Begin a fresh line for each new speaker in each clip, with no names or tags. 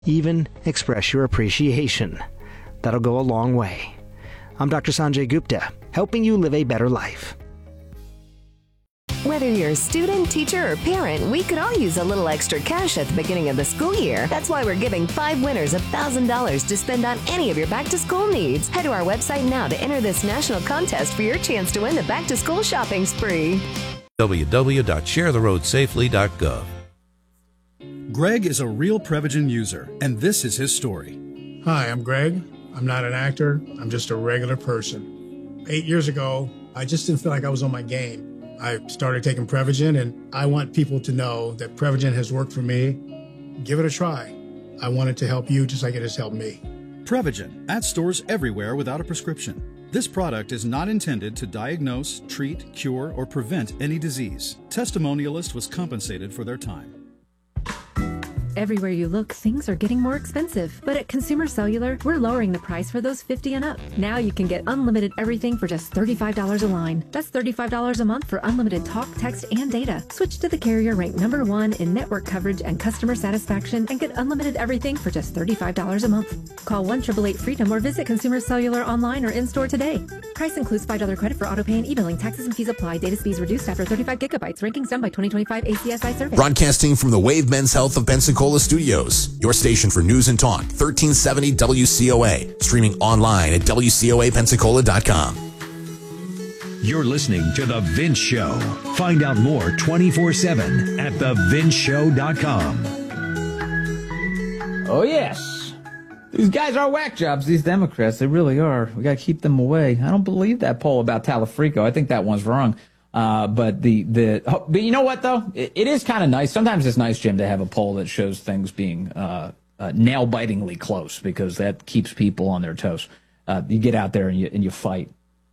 Even express your appreciation. That'll go a long way. I'm Dr. Sanjay Gupta, helping you live a better life.
Whether you're a student, teacher, or parent, we could all use a little extra cash at the beginning of the school year. That's why we're giving 5 winners $1,000 to spend on any of your back-to-school needs. Head to our website now to enter this national contest for your chance to win the back-to-school shopping spree.
www.sharetheroadsafely.gov.
Greg is a real Prevagen user, and this is his story.
Hi, I'm Greg. I'm not an actor. I'm just a regular person. 8 years ago, I just didn't feel like I was on my game. I started taking Prevagen, and I want people to know that Prevagen has worked for me. Give it a try. I want it to help you just like it has helped me.
Prevagen, at stores everywhere without a prescription. This product is not intended to diagnose, treat, cure, or prevent any disease. Testimonialist was compensated for their time.
Everywhere you look, things are getting more expensive. But at Consumer Cellular, we're lowering the price for those 50 and up. Now you can get unlimited everything for just $35 a line. That's $35 a month for unlimited talk, text, and data. Switch to the carrier ranked #1 in network coverage and customer satisfaction and get unlimited everything for just $35 a month. Call 1-888-FREEDOM or visit Consumer Cellular online or in-store today. Price includes $5 credit for autopay and e-billing. Taxes and fees apply. Data speeds reduced after 35 gigabytes. Rankings done by 2025 ACSI survey.
Broadcasting from the Wave Men's Health of Pensacola Studios, your station for news and talk, 1370 WCOA, streaming online at WCOAPensacola.com.
You're listening to The Vince Show. Find out more 24/7 at TheVinceShow.com.
Oh, yes. These guys are whack jobs, these Democrats. They really are. We got to keep them away. I don't believe that poll about Talafrico. I think that one's wrong. But you know what, though? It is kind of nice. Sometimes it's nice, Jim, to have a poll that shows things being nail-bitingly close, because that keeps people on their toes. You get out there and you fight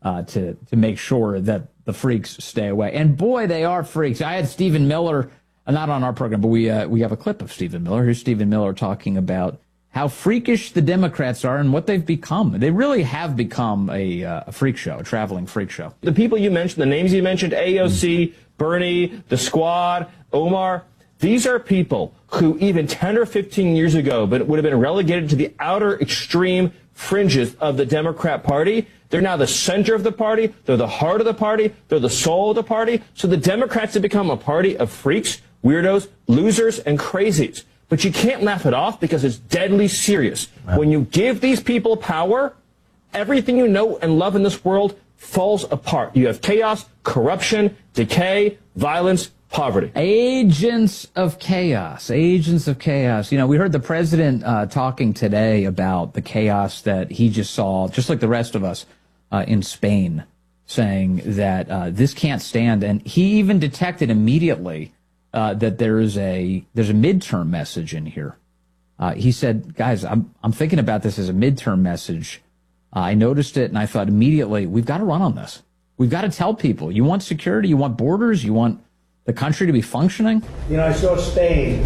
to make sure that the freaks stay away. And boy, they are freaks. I had Stephen Miller, not on our program, but we have a clip of Stephen Miller. Here's Stephen Miller talking about how freakish the Democrats are and what they've become. They really have become a freak show, a traveling freak show.
The people you mentioned, the names you mentioned, AOC, Bernie, the Squad, Omar, these are people who even 10 or 15 years ago would have been relegated to the outer extreme fringes of the Democrat Party. They're now the center of the party. They're the heart of the party. They're the soul of the party. So the Democrats have become a party of freaks, weirdos, losers, and crazies. But you can't laugh it off because it's deadly serious. Wow. When you give these people power, everything you know and love in this world falls apart. You have chaos, corruption, decay, violence, poverty.
Agents of chaos. Agents of chaos. You know, we heard the president talking today about the chaos that he just saw, just like the rest of us, in Spain, saying that this can't stand. And he even detected immediately that there's a midterm message in here. He said, guys, I'm thinking about this as a midterm message. I noticed it, and I thought immediately, we've got to run on this. We've got to tell people, you want security, you want borders, you want the country to be functioning.
You know, I saw Spain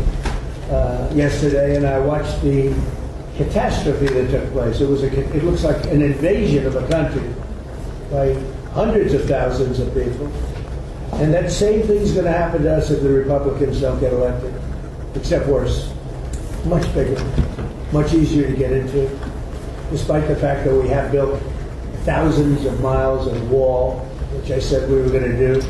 yesterday, and I watched the catastrophe that took place. It looks like an invasion of a country by hundreds of thousands of people. And that same thing's going to happen to us if the Republicans don't get elected, except worse. Much bigger, much easier to get into, despite the fact that we have built thousands of miles of wall, which I said we were going to do.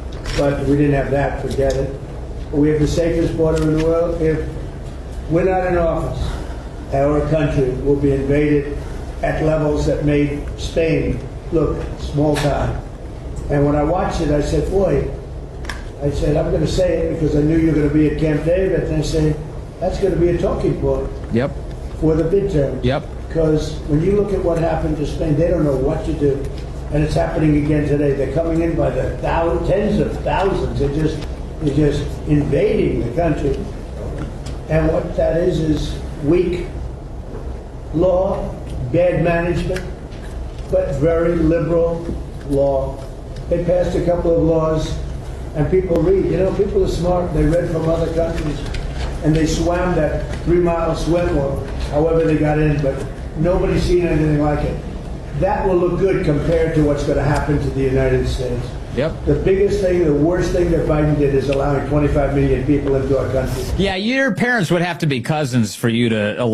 But we didn't have that, forget it. But we have the safest border in the world. If we're not in office, our country will be invaded at levels that made Spain look small town. And when I watched it, I said, boy, I'm going to say it because I knew you were going to be at Camp David. And I said, that's going to be a talking point.
Yep.
For the midterm.
Yep.
Because when you look at what happened to Spain, they don't know what to do. And it's happening again today. They're coming in by the tens of thousands. They're just invading the country. And what that is weak law, bad management, but very liberal law. They passed a couple of laws, and people read. You know, people are smart. They read from other countries, and they swam that 3-mile swim or however they got in, but nobody's seen anything like it. That will look good compared to what's going to happen to the United States.
Yep.
The biggest thing, the worst thing that Biden did is allowing 25 million people into our country.
Yeah, your parents would have to be cousins for you to